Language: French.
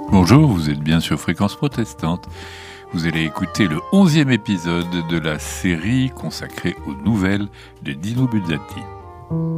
Bonjour, vous êtes bien sur Fréquence Protestante. Vous allez écouter le 11e épisode de la série consacrée aux nouvelles de Dino Buzzati.